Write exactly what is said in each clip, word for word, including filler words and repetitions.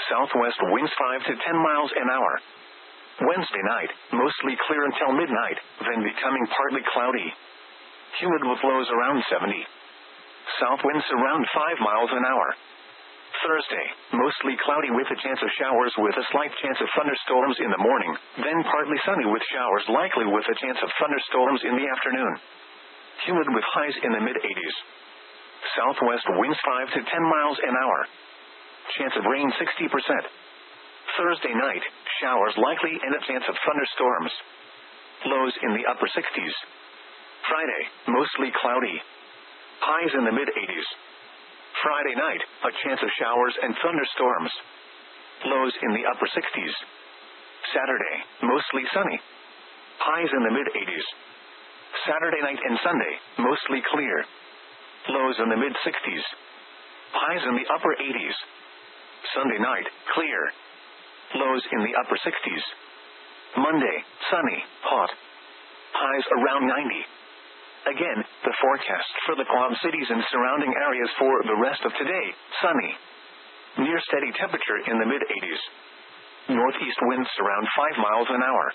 Southwest winds five to ten miles an hour. Wednesday night, mostly clear until midnight, then becoming partly cloudy. Humid with lows around seventy. South winds around five miles an hour. Thursday, mostly cloudy with a chance of showers with a slight chance of thunderstorms in the morning, then partly sunny with showers likely with a chance of thunderstorms in the afternoon. Humid with highs in the mid-eighties. Southwest winds five to ten miles an hour. Chance of rain sixty percent. Thursday night, showers likely and a chance of thunderstorms. Lows in the upper sixties. Friday, mostly cloudy. Highs in the mid-eighties. Friday night, a chance of showers and thunderstorms. Lows in the upper sixties. Saturday, mostly sunny. Highs in the mid-eighties. Saturday night and Sunday, mostly clear. Lows in the mid-sixties. Highs in the upper eighties. Sunday night, clear. Lows in the upper sixties. Monday, sunny, hot. Highs around ninety. Again, the forecast for the Quad Cities and surrounding areas for the rest of today: sunny. Near steady temperature in the mid-eighties. Northeast winds around five miles an hour.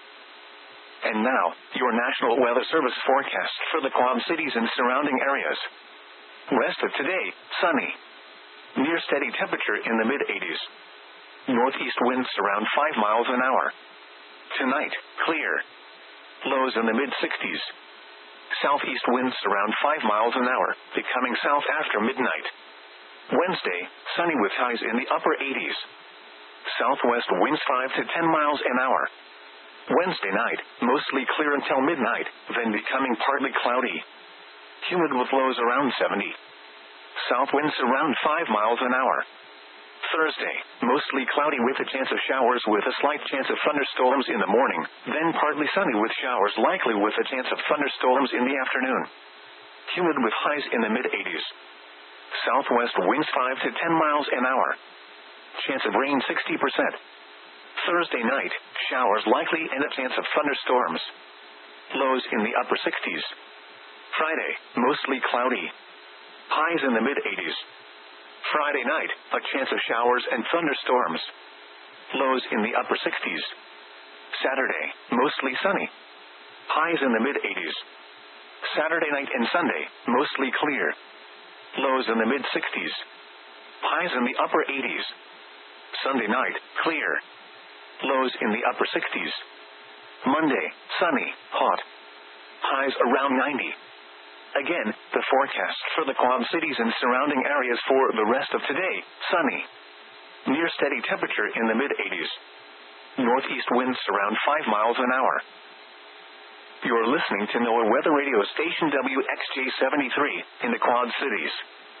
And now, your National Weather Service forecast for the Quad Cities and surrounding areas. Rest of today: sunny. Near steady temperature in the mid-eighties. Northeast winds around five miles an hour. Tonight, clear. Lows in the mid-sixties. Southeast winds around five miles an hour, becoming south after midnight. Wednesday, sunny with highs in the upper eighties. Southwest winds five to ten miles an hour. Wednesday night, mostly clear until midnight, then becoming partly cloudy. Humid with lows around seventy. South winds around five miles an hour. Thursday, mostly cloudy with a chance of showers with a slight chance of thunderstorms in the morning, then partly sunny with showers likely with a chance of thunderstorms in the afternoon. Humid with highs in the mid-eighties. Southwest winds five to ten miles an hour. Chance of rain sixty percent. Thursday night, showers likely and a chance of thunderstorms. Lows in the upper sixties. Friday, mostly cloudy. Highs in the mid-eighties. Friday night, a chance of showers and thunderstorms. Lows in the upper sixties. Saturday, mostly sunny. Highs in the mid-eighties. Saturday night and Sunday, mostly clear. Lows in the mid-sixties. Highs in the upper eighties. Sunday night, clear. Lows in the upper sixties. Monday, sunny, hot. Highs around ninety. Again, the forecast for the Quad Cities and surrounding areas for the rest of today: sunny. Near steady temperature in the mid-eighties. Northeast winds around five miles an hour. You're listening to NOAA Weather Radio Station W X J seventy-three in the Quad Cities.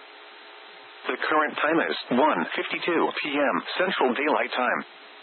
The current time is one fifty-two p.m. Central Daylight Time.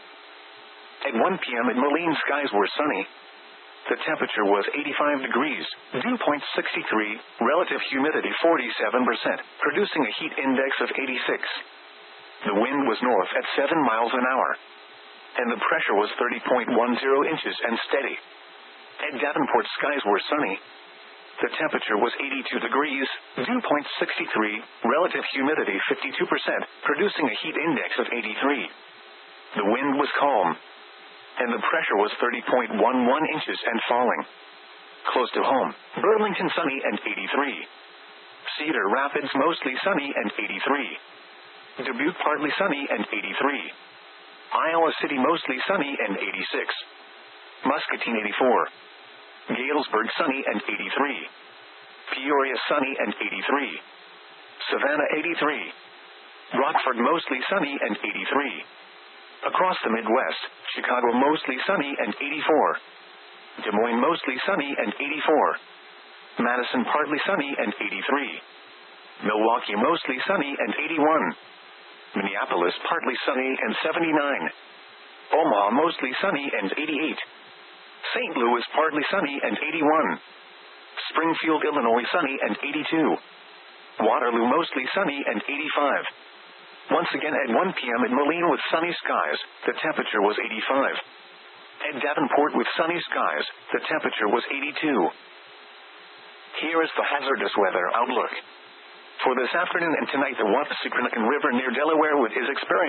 At one p.m. at Moline, skies were sunny. The temperature was eighty-five degrees, dew point sixty-three, relative humidity forty-seven percent, producing a heat index of eighty-six. The wind was north at seven miles an hour. And the pressure was thirty point one zero inches and steady. At Davenport, skies were sunny. The temperature was eighty-two degrees, dew point sixty-three, relative humidity fifty-two percent, producing a heat index of eighty-three. The wind was calm. And the pressure was thirty point one one inches and falling. Close to home, Burlington sunny and eighty-three. Cedar Rapids mostly sunny and eighty-three. Dubuque partly sunny and eighty-three. Iowa City mostly sunny and eighty-six. Muscatine eighty-four. Galesburg sunny and eighty-three. Peoria sunny and eighty-three. Savannah eighty-three. Rockford mostly sunny and eighty-three. Across the Midwest, Chicago mostly sunny and eighty-four. Des Moines mostly sunny and eighty-four. Madison partly sunny and eighty-three. Milwaukee mostly sunny and eighty-one. Minneapolis partly sunny and seventy-nine. Omaha mostly sunny and eighty-eight. Saint Louis partly sunny and eighty-one. Springfield, Illinois sunny and eighty-two. Waterloo mostly sunny and eighty-five. Once again at one p.m. at Moline with sunny skies, the temperature was eighty-five. At Davenport with sunny skies, the temperature was eighty-two. Here is the hazardous weather outlook. For this afternoon and tonight, the Wappassycranacan River near Delaware is experiencing